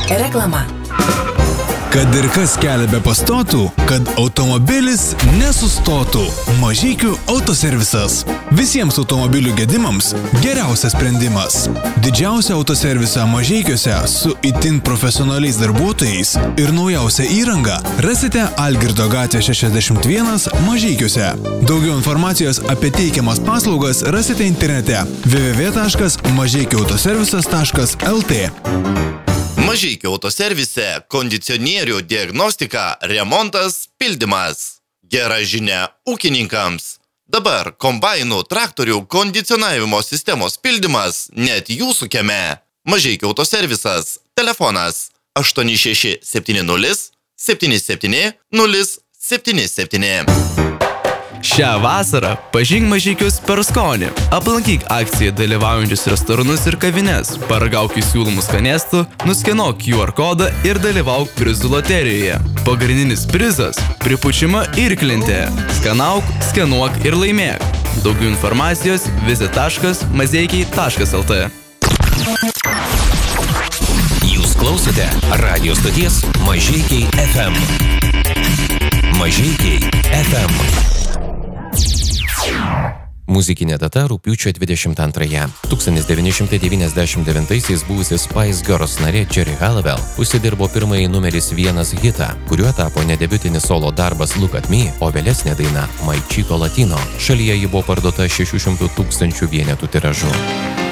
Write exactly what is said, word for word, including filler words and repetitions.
Reklama. Kad ir kas kelią be pastotų, kad automobilis nesustotų. Mažeikių autoservisas. Visiems automobilių gedimams geriausias sprendimas. Didžiausia autoservisą Mažeikiuose su itin profesionaliais darbuotojais ir naujausia įranga rasite Algirdo gatvė šešiasdešimt vienas Mažeikiuose. Daugiau informacijos apie teikiamas paslaugas rasite internete w w w taškas mažeikiautoservisas taškas l t. Mažeikių autoservise kondicionierių diagnostika, remontas, pildymas. Gera žinia ūkininkams. Dabar kombainų, traktorių kondicionavimo sistemos pildymas net jūsų kieme. Mažeikių autoservisas. Telefonas aštuoni šeši septyni nulis septyni septyni nulis septyni septyni. Šią vasarą pažink Mažeikius per skonį. Aplankyk akciją dalyvaujančius restoranus ir kavines, paragauk siūlomų skanėstų, nuskenuok Q R kodą ir dalyvauk prizų loterijoje. Pagrindinis prizas – pripučiama irklentė. Skanauk, skenuok ir laimėk. Daugiau informacijos visit taškas mazeikiai taškas l t. Jūs klausote radio stoties Mažeikiai F M. Mažeikiai F M. Muzikinė data rugpjūčio dvidešimt antrąją. tūkstantis devyni šimtai devyniasdešimt devintaisiais buvusi Spice Girls narė Geri Halliwell užsidirbo pirmąjį numeris vienas hitą, kuriuo tapo ne debiutinis solo darbas Look at Me, o vėlesnė daina My Chico Latino. Šalyje ji buvo parduota šešių šimtų tūkstančių vienetų tiražu.